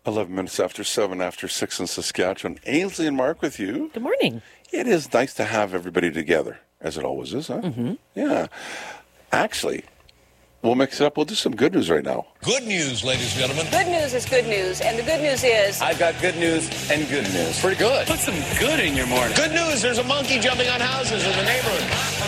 11 minutes after 7, after 6 in Saskatchewan. Ainsley and Mark with you. Good morning. It is nice to have everybody together, as it always is, huh? Mm-hmm. Yeah. Actually, we'll mix it up. We'll do some good news right now. Good news, ladies and gentlemen. Good news is good news, and the good news is... I've got good news and good news. Pretty good. Put some good in your morning. Good news, there's a monkey jumping on houses in the neighborhood.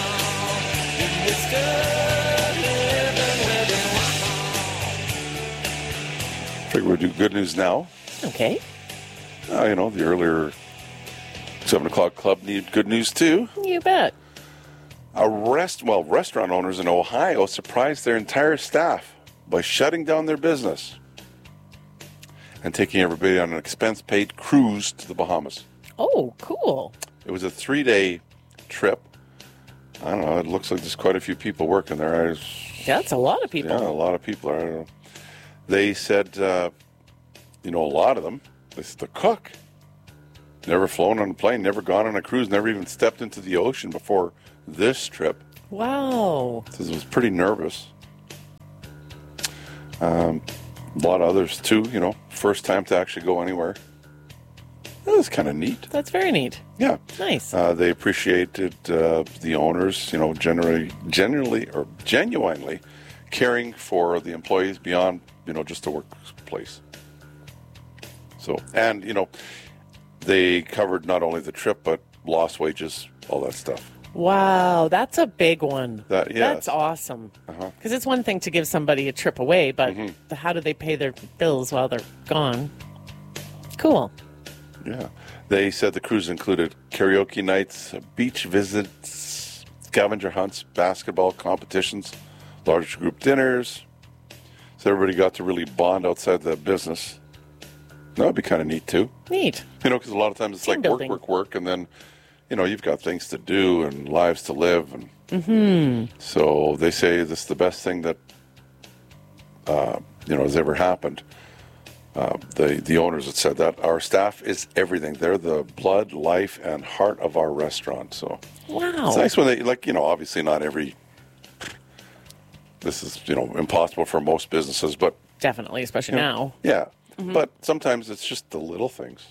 Figure we'll do good news now. Okay. The earlier 7 o'clock club need good news too. You bet. Restaurant owners in Ohio surprised their entire staff by shutting down their business and taking everybody on an expense-paid cruise to the Bahamas. Oh, cool. It was a 3-day trip. I don't know. It looks like there's quite a few people working there. That's a lot of people. Yeah, a lot of people. I don't know. They said, a lot of them, the cook, never flown on a plane, never gone on a cruise, never even stepped into the ocean before this trip. Wow. Says it was pretty nervous. A lot of others too, first time to actually go anywhere. That was kind of neat. That's very neat. Yeah. Nice. They appreciated the owners, genuinely caring for the employees beyond, just a workplace. So, and, they covered not only the trip, but lost wages, all that stuff. Wow, that's a big one. Yes. That's awesome. Because it's one thing to give somebody a trip away, but how do they pay their bills while they're gone? Cool. Yeah. They said the cruise included karaoke nights, beach visits, scavenger hunts, basketball competitions, large group dinners. So everybody got to really bond outside the business. That would be kind of neat, too. Neat. Because a lot of times it's Team like building. work, and then, you've got things to do and lives to live. And so they say this is the best thing that, has ever happened. The owners had said that. Our staff is everything. They're the blood, life, and heart of our restaurant. So Wow. it's nice when they, obviously not every, this is, impossible for most businesses, but Definitely, especially now. yeah. But sometimes it's just the little things.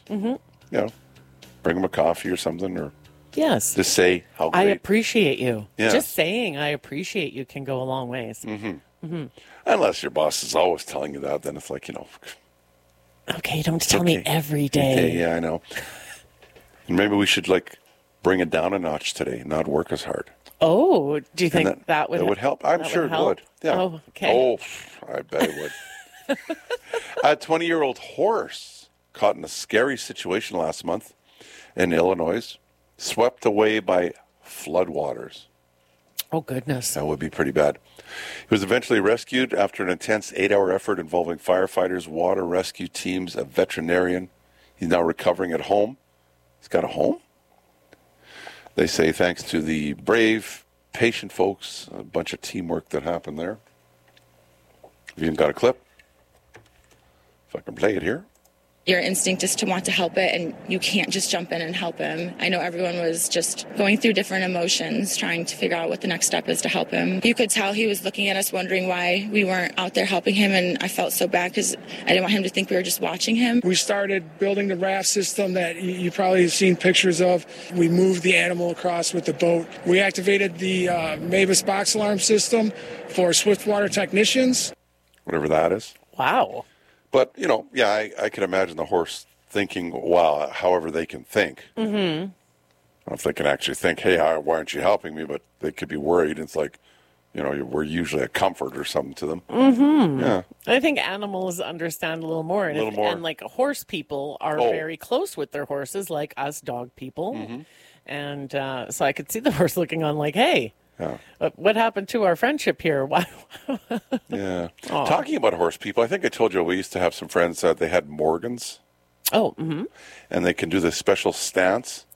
Bring them a coffee or something, or Yes. just say how I great. appreciate you. Yes. Just saying I appreciate you can go a long ways. Unless your boss is always telling you that, then it's like, Okay, don't tell me okay. every day. Okay, yeah, I know. And maybe we should bring it down a notch today, not work as hard. Oh, do you think And that would help? I'm that sure it help? would. Yeah. Oh, okay. Oh, I bet it would. A 20-year-old horse caught in a scary situation last month in Illinois, swept away by floodwaters. Oh, goodness. That would be pretty bad. He was eventually rescued after an intense 8-hour effort involving firefighters, water rescue teams, a veterinarian. He's now recovering at home. He's got a home? They say thanks to the brave, patient folks, a bunch of teamwork that happened there. Have you even got a clip? If I can play it here. Your instinct is to want to help it, and you can't just jump in and help him. I know everyone was just going through different emotions, trying to figure out what the next step is to help him. You could tell he was looking at us, wondering why we weren't out there helping him, and I felt so bad because I didn't want him to think we were just watching him. We started building the raft system that you probably have seen pictures of. We moved the animal across with the boat. We activated the Mavis box alarm system for Swiftwater technicians. Whatever that is. Wow. But, I can imagine the horse thinking, wow, however they can think. I don't know if they can actually think, hey, why aren't you helping me? But they could be worried. It's like, we're usually a comfort or something to them. Yeah. I think animals understand a little more. And, A little more. And like horse people are very close with their horses, like us dog people. And so I could see the horse looking on like, hey, Yeah. what happened to our friendship here? Why? Yeah. Talking about horse people, I think I told you we used to have some friends that they had Morgans, Oh, and they can do this special stance.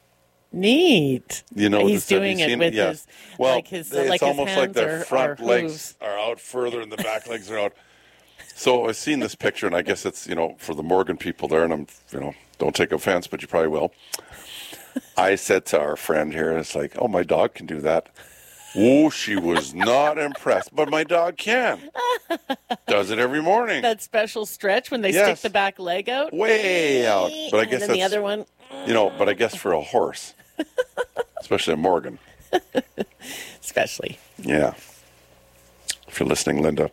neat. You know, He's have you doing it seen with Yeah. his, Well, like his, it's like almost his like hands their or front legs hooves. are out further and the back legs are out. So I've seen this picture, and I guess it's, for the Morgan people there, and I'm, don't take offense, but you probably will. I said to our friend here, it's like, oh, my dog can do that. Oh, she was not impressed. But my dog can. Does it every morning. That special stretch when they Yes. stick the back leg out. Way out. But I guess and then the that's, other one. but I guess for a horse, especially a Morgan. Especially. Yeah. If you're listening, Linda,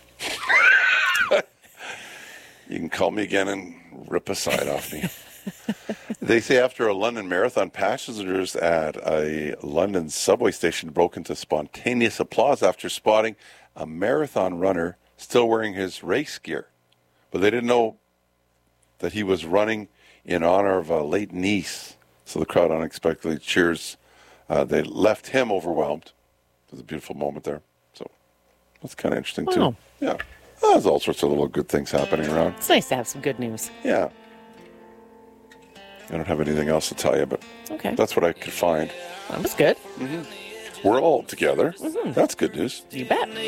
you can call me again and rip a side off me. They say after a London marathon, passengers at a London subway station broke into spontaneous applause after spotting a marathon runner still wearing his race gear. But they didn't know that he was running in honor of a late niece. So the crowd unexpectedly cheers. They left him overwhelmed. It was a beautiful moment there. So that's kind of interesting, too. Wow. Yeah. There's all sorts of little good things happening around. It's nice to have some good news. Yeah. I don't have anything else to tell you, but Okay. that's what I could find. That was good. We're all together. That's good news. You bet.